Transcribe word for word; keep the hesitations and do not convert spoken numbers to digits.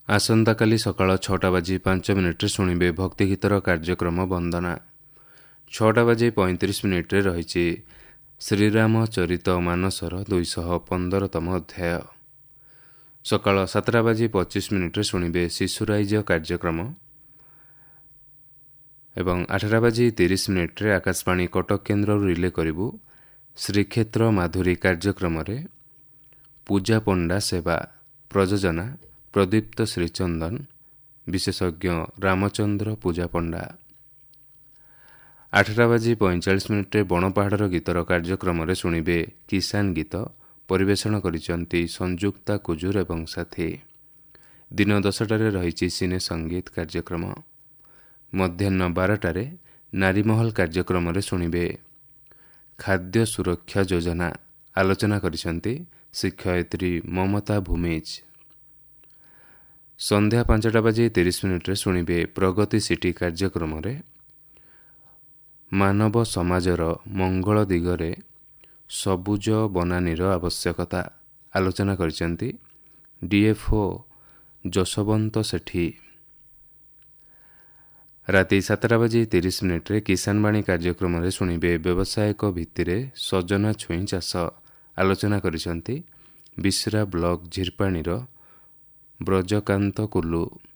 ଆସନ୍ତାକାଲି ସକାଳ ଛଅଟା ବାଜି ପାଞ୍ଚ ମିନିଟ୍ରେ ଶୁଣିବେ ଭକ୍ତିଗୀତର କାର୍ଯ୍ୟକ୍ରମ ବନ୍ଦନା। ଛଅଟା ବାଜି ପଇଁତିରିଶ ମିନିଟ୍ରେ ରହିଛି ଶ୍ରୀରାମ ଚରିତ ମାନସର ଦୁଇଶହ ପନ୍ଦରତମ ଅଧ୍ୟାୟ। ସକାଳ ସାତଟା ବାଜି ପଚିଶ ମିନିଟ୍ରେ ଶୁଣିବେ ଶିଶୁରାଇଜ କାର୍ଯ୍ୟକ୍ରମ ଏବଂ ଆଠଟା ବାଜି ତିରିଶ ମିନିଟ୍ରେ ଆକାଶବାଣୀ କଟକ କେନ୍ଦ୍ରରୁ ରିଲେ କରିବୁ ଶ୍ରୀକ୍ଷେତ୍ର ମାଧୁରୀ କାର୍ଯ୍ୟକ୍ରମରେ ପୂଜା ପଣ୍ଡା ସେବା, ପ୍ରଯୋଜନା ପ୍ରଦୀପ୍ତ ଶ୍ରୀଚନ୍ଦନ, ବିଶେଷଜ୍ଞ ରାମଚନ୍ଦ୍ର ପୂଜା ପଣ୍ଡା। ଆଠଟା ବାଜି ପଇଁଚାଳିଶ ମିନିଟ୍ରେ ବଣପାହାଡ଼ର ଗୀତର କାର୍ଯ୍ୟକ୍ରମରେ ଶୁଣିବେ କିଷାନ ଗୀତ, ପରିବେଷଣ କରିଛନ୍ତି ସଂଯୁକ୍ତା କୁଜୁର ଏବଂ ସାଥୀ। ଦିନ ଦଶଟାରେ ରହିଛି ସିନେ ସଙ୍ଗୀତ କାର୍ଯ୍ୟକ୍ରମ। ମଧ୍ୟାହ୍ନ ବାରଟାରେ ନାରୀମହଲ କାର୍ଯ୍ୟକ୍ରମରେ ଶୁଣିବେ ଖାଦ୍ୟ ସୁରକ୍ଷା ଯୋଜନା, ଆଲୋଚନା କରିଛନ୍ତି ଶିକ୍ଷୟିତ୍ରୀ ମମତା ଭୂମିଜ। ସନ୍ଧ୍ୟା ପାଞ୍ଚଟା ବାଜି ତିରିଶ ମିନିଟ୍ରେ ଶୁଣିବେ ପ୍ରଗତି ସିଟି କାର୍ଯ୍ୟକ୍ରମରେ ମାନବ ସମାଜର ମଙ୍ଗଳ ଦିଗରେ ସବୁଜ ବନାନୀର ଆବଶ୍ୟକତା, ଆଲୋଚନା କରିଛନ୍ତି ଡିଏଫ୍ଓ ଯଶବନ୍ତ ସେଠୀ। ରାତି ସାତଟା ବାଜି ତିରିଶ ମିନିଟ୍ରେ କିଷାନବାଣୀ କାର୍ଯ୍ୟକ୍ରମରେ ଶୁଣିବେ ବ୍ୟବସାୟିକ ଭିତ୍ତିରେ ସଜନା ଛୁଇଁ ଚାଷ, ଆଲୋଚନା କରିଛନ୍ତି ବିଶ୍ରା ବ୍ଲକ ଝିର୍ପାଣିର ବ୍ରଜକାନ୍ତ କୁଲୁ।